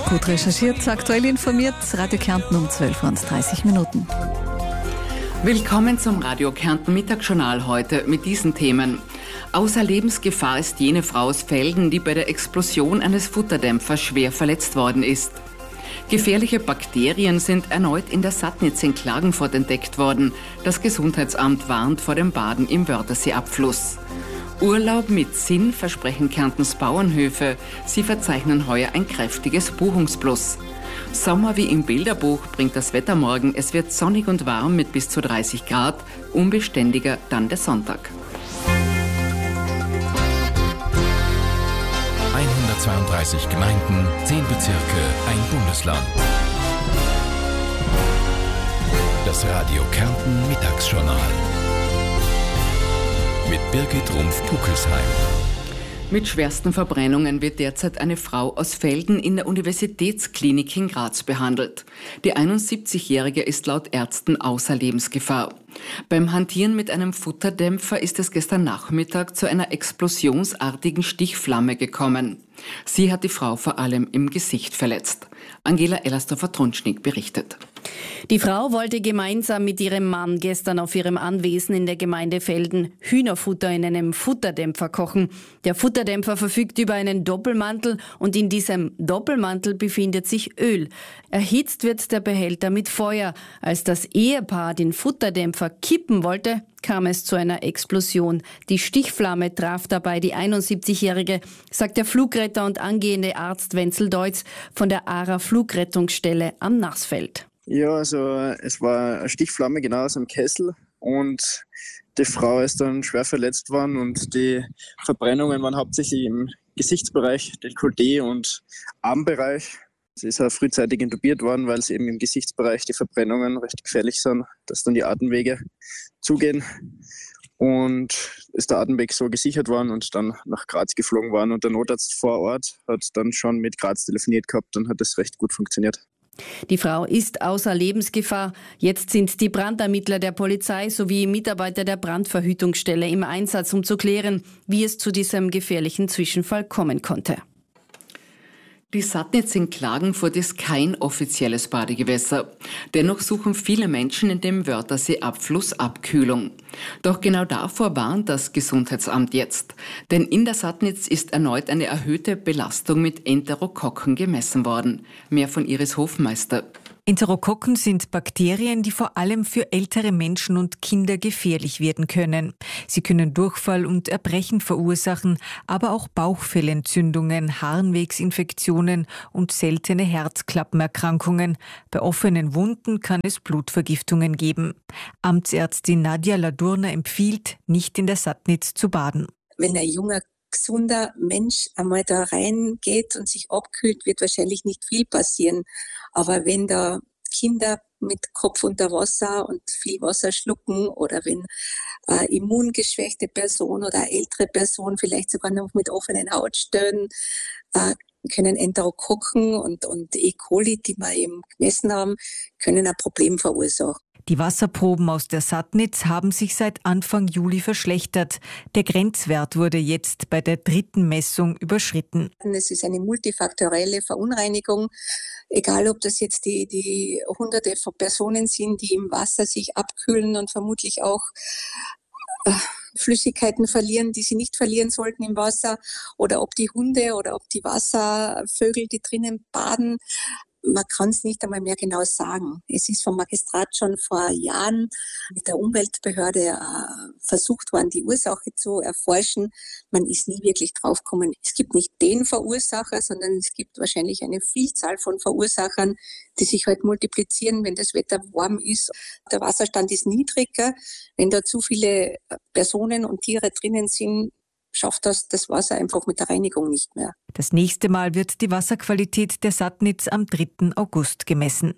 Gut recherchiert, aktuell informiert, Radio Kärnten um 12:30 Minuten. Willkommen zum Radio Kärnten Mittagsjournal heute mit diesen Themen. Außer Lebensgefahr ist jene Frau aus Velden, die bei der Explosion eines Futterdämpfers schwer verletzt worden ist. Gefährliche Bakterien sind erneut in der Sattnitz in Klagenfurt entdeckt worden. Das Gesundheitsamt warnt vor dem Baden im Wörtherseeabfluss. Urlaub mit Sinn versprechen Kärntens Bauernhöfe. Sie verzeichnen heuer ein kräftiges Buchungsplus. Sommer wie im Bilderbuch bringt das Wetter morgen. Es wird sonnig und warm mit bis zu 30 Grad. Unbeständiger dann der Sonntag. 132 Gemeinden, 10 Bezirke, ein Bundesland. Das Radio Kärnten Mittagsjournal. Mit Birgit Rumpf-Puckelsheim. Mit schwersten Verbrennungen wird derzeit eine Frau aus Velden in der Universitätsklinik in Graz behandelt. Die 71-Jährige ist laut Ärzten außer Lebensgefahr. Beim Hantieren mit einem Futterdämpfer ist es gestern Nachmittag zu einer explosionsartigen Stichflamme gekommen. Sie hat die Frau vor allem im Gesicht verletzt. Angela Ellersdorfer-Tronschnig berichtet. Die Frau wollte gemeinsam mit ihrem Mann gestern auf ihrem Anwesen in der Gemeinde Velden Hühnerfutter in einem Futterdämpfer kochen. Der Futterdämpfer verfügt über einen Doppelmantel und in diesem Doppelmantel befindet sich Öl. Erhitzt wird der Behälter mit Feuer. Als das Ehepaar den Futterdämpfer kippen wollte, kam es zu einer Explosion. Die Stichflamme traf dabei die 71-Jährige, sagt der Flugretter und angehende Arzt Wenzel Deutz von der ARA Flugrettungsstelle am Nassfeld. Ja, also es war eine Stichflamme genau aus dem Kessel und die Frau ist dann schwer verletzt worden und die Verbrennungen waren hauptsächlich im Gesichtsbereich, Dekolleté und Armbereich. Sie ist auch frühzeitig intubiert worden, weil es eben im Gesichtsbereich die Verbrennungen recht gefährlich sind, dass dann die Atemwege zugehen. Und ist der Atemweg so gesichert worden und dann nach Graz geflogen worden. Und der Notarzt vor Ort hat dann schon mit Graz telefoniert gehabt und hat das recht gut funktioniert. Die Frau ist außer Lebensgefahr. Jetzt sind die Brandermittler der Polizei sowie Mitarbeiter der Brandverhütungsstelle im Einsatz, um zu klären, wie es zu diesem gefährlichen Zwischenfall kommen konnte. Die Sattnitz in Klagenfurt ist kein offizielles Badegewässer. Dennoch suchen viele Menschen in dem Wörtherseeabfluss Abkühlung. Doch genau davor warnt das Gesundheitsamt jetzt. Denn in der Sattnitz ist erneut eine erhöhte Belastung mit Enterokokken gemessen worden. Mehr von Iris Hofmeister. Enterokokken sind Bakterien, die vor allem für ältere Menschen und Kinder gefährlich werden können. Sie können Durchfall und Erbrechen verursachen, aber auch Bauchfellentzündungen, Harnwegsinfektionen und seltene Herzklappenerkrankungen. Bei offenen Wunden kann es Blutvergiftungen geben. Amtsärztin Nadja Ladurner empfiehlt, nicht in der Sattnitz zu baden. Wenn ein junger, gesunder Mensch einmal da reingeht und sich abkühlt, wird wahrscheinlich nicht viel passieren. Aber wenn da Kinder mit Kopf unter Wasser und viel Wasser schlucken oder wenn eine immungeschwächte Person oder eine ältere Person vielleicht sogar noch mit offenen Hautstellen können Enterokokken und E. coli, die wir eben gemessen haben, können ein Problem verursachen. Die Wasserproben aus der Sattnitz haben sich seit Anfang Juli verschlechtert. Der Grenzwert wurde jetzt bei der 3. Messung überschritten. Es ist eine multifaktorielle Verunreinigung, egal ob das jetzt die Hunderte von Personen sind, die im Wasser sich abkühlen und vermutlich auch Flüssigkeiten verlieren, die sie nicht verlieren sollten im Wasser, oder ob die Hunde oder ob die Wasservögel, die drinnen baden. Man kann es nicht einmal mehr genau sagen. Es ist vom Magistrat schon vor Jahren mit der Umweltbehörde versucht worden, die Ursache zu erforschen. Man ist nie wirklich draufgekommen. Es gibt nicht den Verursacher, sondern es gibt wahrscheinlich eine Vielzahl von Verursachern, die sich halt multiplizieren, wenn das Wetter warm ist. Der Wasserstand ist niedriger. Wenn da zu viele Personen und Tiere drinnen sind, schafft das Wasser einfach mit der Reinigung nicht mehr. Das nächste Mal wird die Wasserqualität der Sattnitz am 3. August gemessen.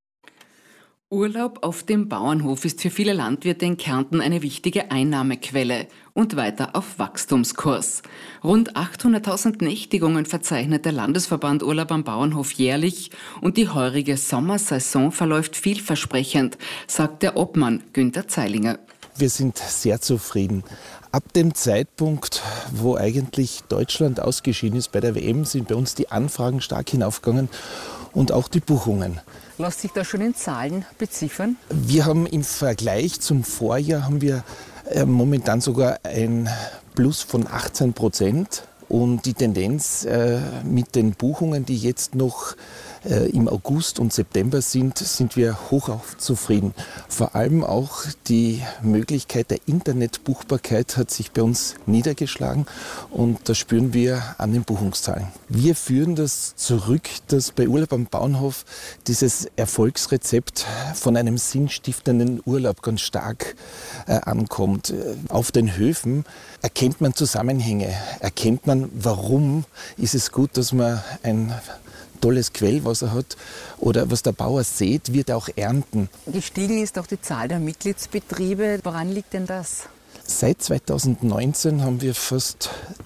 Urlaub auf dem Bauernhof ist für viele Landwirte in Kärnten eine wichtige Einnahmequelle und weiter auf Wachstumskurs. Rund 800.000 Nächtigungen verzeichnet der Landesverband Urlaub am Bauernhof jährlich und die heurige Sommersaison verläuft vielversprechend, sagt der Obmann Günther Zeilinger. Wir sind sehr zufrieden. Ab dem Zeitpunkt, wo eigentlich Deutschland ausgeschieden ist bei der WM, sind bei uns die Anfragen stark hinaufgegangen und auch die Buchungen. Lässt sich das schon in Zahlen beziffern? Wir haben im Vergleich zum Vorjahr momentan sogar ein Plus von 18%. Und die Tendenz mit den Buchungen, die jetzt noch im August und September sind wir hochauf zufrieden. Vor allem auch die Möglichkeit der Internetbuchbarkeit hat sich bei uns niedergeschlagen und das spüren wir an den Buchungszahlen. Wir führen das zurück, dass bei Urlaub am Bauernhof dieses Erfolgsrezept von einem sinnstiftenden Urlaub ganz stark ankommt. Auf den Höfen erkennt man Zusammenhänge, erkennt man, warum ist es gut, dass man ein tolles Quellwasser hat oder was der Bauer sät, wird er auch ernten. Gestiegen ist auch die Zahl der Mitgliedsbetriebe. Woran liegt denn das? Seit 2019 haben wir fast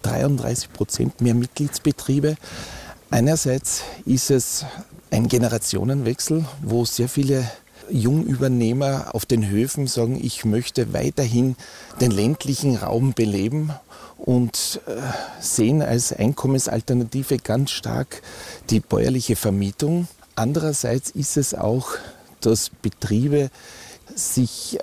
33% mehr Mitgliedsbetriebe. Einerseits ist es ein Generationenwechsel, wo sehr viele Jungübernehmer auf den Höfen sagen, ich möchte weiterhin den ländlichen Raum beleben und sehen als Einkommensalternative ganz stark die bäuerliche Vermietung. Andererseits ist es auch, dass Betriebe sich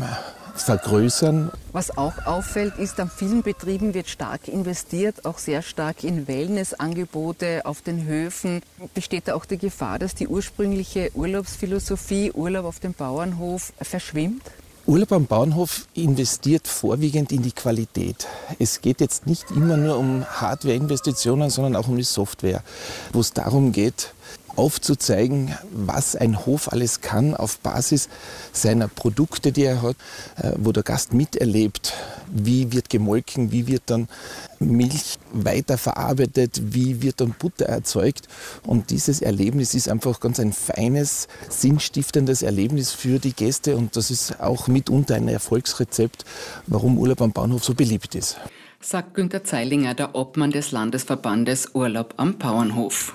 vergrößern. Was auch auffällt, ist, an vielen Betrieben wird stark investiert, auch sehr stark in Wellnessangebote auf den Höfen. Besteht da auch die Gefahr, dass die ursprüngliche Urlaubsphilosophie, Urlaub auf dem Bauernhof, verschwimmt? Urlaub am Bauernhof investiert vorwiegend in die Qualität. Es geht jetzt nicht immer nur um Hardware-Investitionen, sondern auch um die Software, wo es darum geht, aufzuzeigen, was ein Hof alles kann auf Basis seiner Produkte, die er hat, wo der Gast miterlebt, wie wird gemolken, wie wird dann Milch weiterverarbeitet, wie wird dann Butter erzeugt. Und dieses Erlebnis ist einfach ganz ein feines, sinnstiftendes Erlebnis für die Gäste und das ist auch mitunter ein Erfolgsrezept, warum Urlaub am Bauernhof so beliebt ist. Sagt Günter Zeilinger, der Obmann des Landesverbandes Urlaub am Bauernhof.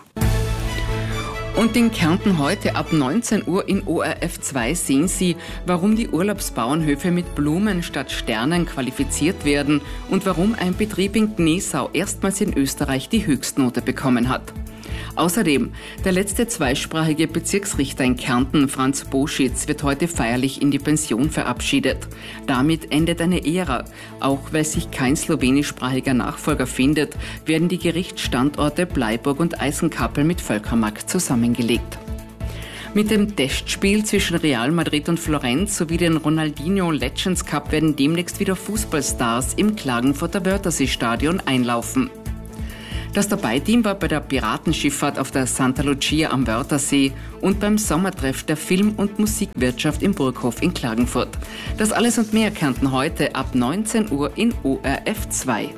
Und in Kärnten heute ab 19 Uhr in ORF 2 sehen Sie, warum die Urlaubsbauernhöfe mit Blumen statt Sternen qualifiziert werden und warum ein Betrieb in Gnessau erstmals in Österreich die Höchstnote bekommen hat. Außerdem, der letzte zweisprachige Bezirksrichter in Kärnten, Franz Boschitz, wird heute feierlich in die Pension verabschiedet. Damit endet eine Ära. Auch weil sich kein slowenischsprachiger Nachfolger findet, werden die Gerichtsstandorte Bleiburg und Eisenkappel mit Völkermarkt zusammengelegt. Mit dem Testspiel zwischen Real Madrid und Florenz sowie den Ronaldinho Legends Cup werden demnächst wieder Fußballstars im Klagenfurter Wörthersee-Stadion einlaufen. Das Dabei-Team war bei der Piratenschifffahrt auf der Santa Lucia am Wörthersee und beim Sommertreff der Film- und Musikwirtschaft im Burghof in Klagenfurt. Das alles und mehr Kärnten heute ab 19 Uhr in ORF 2.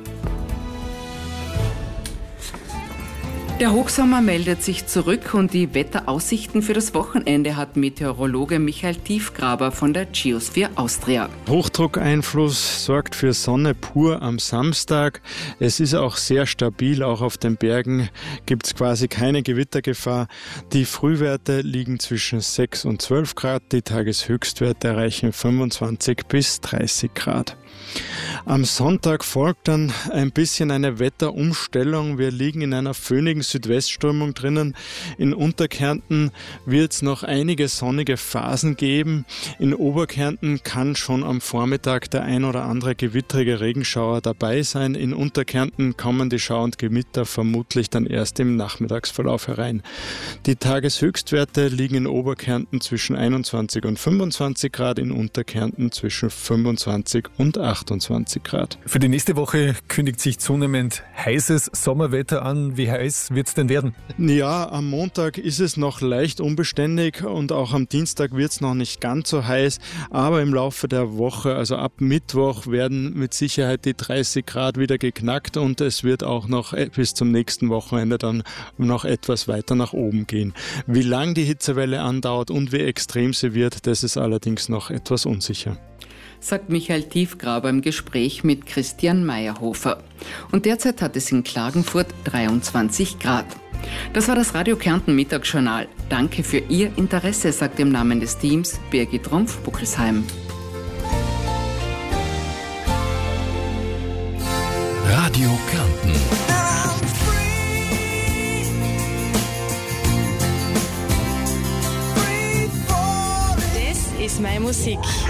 Der Hochsommer meldet sich zurück und die Wetteraussichten für das Wochenende hat Meteorologe Michael Tiefgraber von der Geosphere Austria. Hochdruckeinfluss sorgt für Sonne pur am Samstag. Es ist auch sehr stabil, auch auf den Bergen gibt es quasi keine Gewittergefahr. Die Frühwerte liegen zwischen 6 und 12 Grad, die Tageshöchstwerte erreichen 25 bis 30 Grad. Am Sonntag folgt dann ein bisschen eine Wetterumstellung. Wir liegen in einer föhnigen Südwestströmung drinnen. In Unterkärnten wird es noch einige sonnige Phasen geben. In Oberkärnten kann schon am Vormittag der ein oder andere gewittrige Regenschauer dabei sein. In Unterkärnten kommen die Schauer und Gewitter vermutlich dann erst im Nachmittagsverlauf herein. Die Tageshöchstwerte liegen in Oberkärnten zwischen 21 und 25 Grad, in Unterkärnten zwischen 25 und 28 Grad. Für die nächste Woche kündigt sich zunehmend heißes Sommerwetter an. Wie heiß wird es denn werden? Ja, am Montag ist es noch leicht unbeständig und auch am Dienstag wird es noch nicht ganz so heiß. Aber im Laufe der Woche, also ab Mittwoch, werden mit Sicherheit die 30 Grad wieder geknackt und es wird auch noch bis zum nächsten Wochenende dann noch etwas weiter nach oben gehen. Wie lang die Hitzewelle andauert und wie extrem sie wird, das ist allerdings noch etwas unsicher. Sagt Michael Tiefgraber im Gespräch mit Christian Meyerhofer. Und derzeit hat es in Klagenfurt 23 Grad. Das war das Radio Kärnten Mittagsjournal. Danke für Ihr Interesse, sagt im Namen des Teams Birgit Rumpf-Buckelsheim. ist meine Musik.